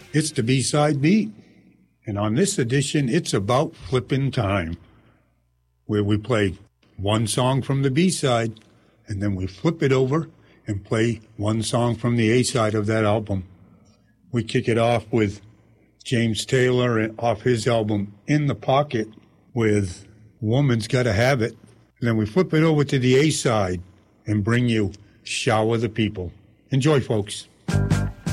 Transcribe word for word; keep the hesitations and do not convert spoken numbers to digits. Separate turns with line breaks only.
It's the B-Side Beat. And on this edition, it's about flipping time, where we play one song from the B-side, and then we flip it over and play one song from the A-side of that album. We kick it off with James Taylor off his album In the Pocket with Woman's Gotta Have It. And then we flip it over to the A-side and bring you Shower the People. Enjoy, folks.